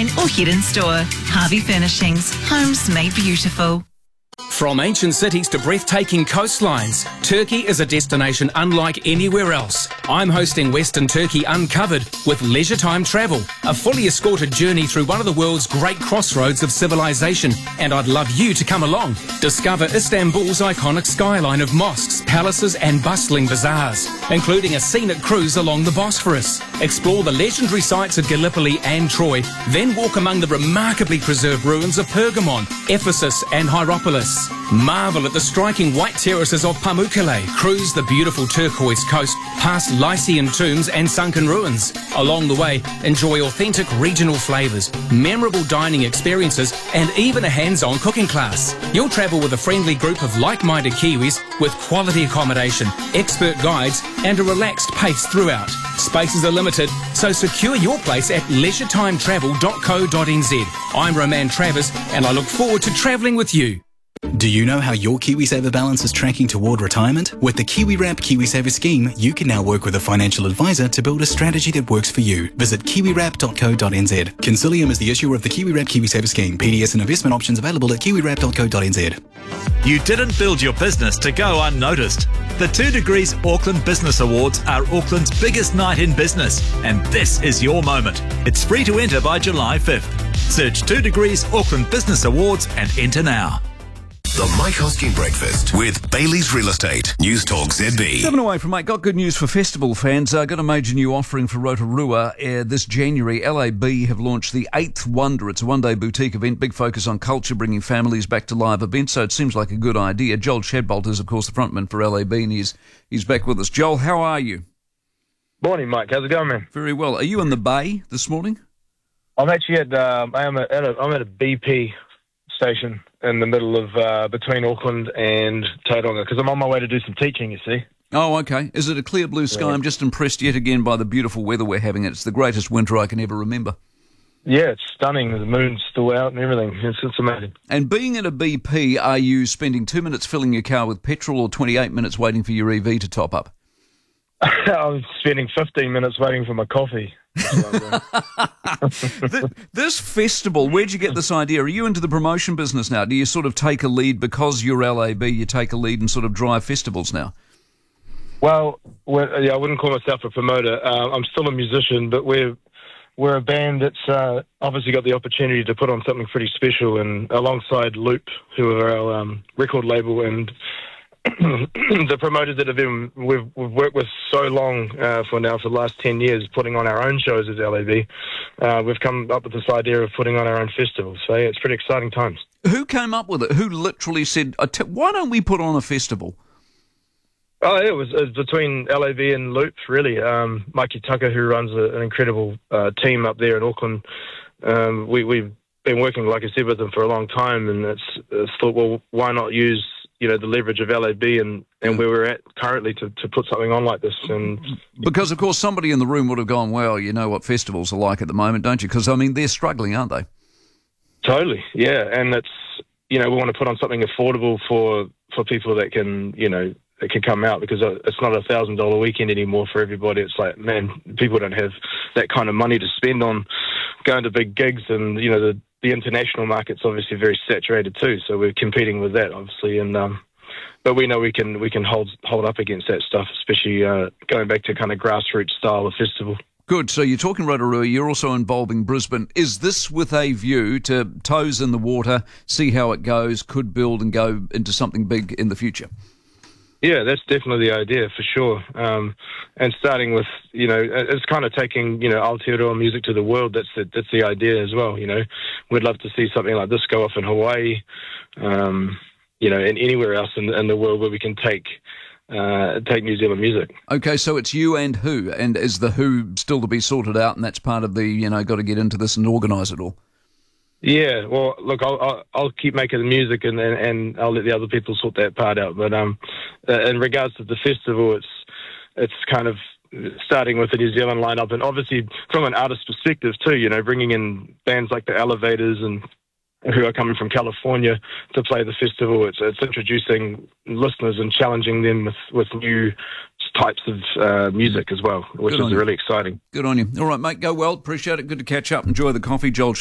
online or head in store. Harvey Furnishings. Homes made beautiful. From ancient cities to breathtaking coastlines, Turkey is a destination unlike anywhere else. I'm hosting Western Turkey Uncovered with Leisure Time Travel, a fully escorted journey through one of the world's great crossroads of civilization, and I'd love you to come along. Discover Istanbul's iconic skyline of mosques, palaces and bustling bazaars, including a scenic cruise along the Bosphorus. Explore the legendary sites of Gallipoli and Troy, then walk among the remarkably preserved ruins of Pergamon, Ephesus and Hierapolis. Marvel at the striking white terraces of Pamukkale, cruise the beautiful turquoise coast, past Lycian tombs and sunken ruins. Along the way, enjoy authentic regional flavours, memorable dining experiences and even a hands-on cooking class. You'll travel with a friendly group of like-minded Kiwis with quality accommodation, expert guides and a relaxed pace throughout. Spaces are limited, so secure your place at leisure-time-travel.co.nz. I'm Roman Travers and I look forward to travelling with you. Do you know how your KiwiSaver balance is tracking toward retirement? With the KiwiWrap KiwiSaver scheme, you can now work with a financial advisor to build a strategy that works for you. Visit kiwiwrap.co.nz. Consilium is the issuer of the KiwiWrap KiwiSaver scheme. PDS and investment options available at kiwiwrap.co.nz. You didn't build your business to go unnoticed. The 2 Degrees Auckland Business Awards are Auckland's biggest night in business, and this is your moment. It's free to enter by July 5th. Search 2 Degrees Auckland Business Awards and enter now. The Mike Hosking Breakfast with Bailey's Real Estate. News Talk ZB. 7 away from Mike. Got good news for festival fans. Got a major new offering for Rotorua this January. LAB have launched the 8th Wonder. It's a one-day boutique event, big focus on culture, bringing families back to live events, so it seems like a good idea. Joel Shadbolt is, of course, the frontman for LAB, and he's back with us. Joel, how are you? Morning, Mike. How's it going, man? Very well. Are you in the Bay this morning? I'm actually I'm at a BP station in the middle of between Auckland and Tauranga, because I'm on my way to do some teaching, you see. Oh, okay. Is it a clear blue sky? Yeah. I'm just impressed yet again by the beautiful weather we're having. It's the greatest winter I can ever remember. Yeah, it's stunning. The moon's still out and everything. It's amazing. And being at a BP, are you spending 2 minutes filling your car with petrol or 28 minutes waiting for your EV to top up? I'm spending 15 minutes waiting for my coffee. This festival, where'd you get this idea? Are you into the promotion business now? Do you sort of take a lead because you're LAB, you take a lead and sort of drive festivals now? Well, I wouldn't call myself a promoter. I'm still a musician, but we're a band that's obviously got the opportunity to put on something pretty special, and alongside Loop, who are our record label, and the promoters that we've worked with so long for the last 10 years, putting on our own shows as LAB, we've come up with this idea of putting on our own festivals. So yeah, it's pretty exciting times. Who came up with it? Who literally said, why don't we put on a festival? Oh, it was between LAB and Loop, really. Mikey Tucker, who runs an incredible team up there in Auckland, we've been working, like I said, with them for a long time, and it's thought, well, why not use the leverage of LAB and where we're at currently to put something on like this. And because, of course, somebody in the room would have gone, well, you know what festivals are like at the moment, don't you? Because, I mean, they're struggling, aren't they? Totally, yeah. And it's, we want to put on something affordable for people that can, that can come out, because it's not $1,000 weekend anymore for everybody. It's like, man, people don't have that kind of money to spend on going to big gigs, and, the international market's obviously very saturated too, so we're competing with that, obviously. And but we know we can hold up against that stuff, especially going back to kind of grassroots style of festival. Good. So you're talking Rotorua. You're also involving Brisbane. Is this with a view to toes in the water, see how it goes, could build and go into something big in the future? Yeah, that's definitely the idea, for sure. And starting with, it's kind of taking, Aotearoa music to the world. That's the idea as well, We'd love to see something like this go off in Hawaii, and anywhere else in the world where we can take New Zealand music. Okay, so it's you and who? And is the who still to be sorted out, and that's part of the, got to get into this and organise it all? Yeah, well, look, I'll keep making the music, and I'll let the other people sort that part out. But in regards to the festival, it's kind of starting with the New Zealand lineup, and obviously from an artist perspective too. Bringing in bands like the Elevators and who are coming from California to play the festival. It's introducing listeners and challenging them with new types of music as well, which is really exciting. Good on you. All right, mate, go well. Appreciate it. Good to catch up. Enjoy the coffee, Joel.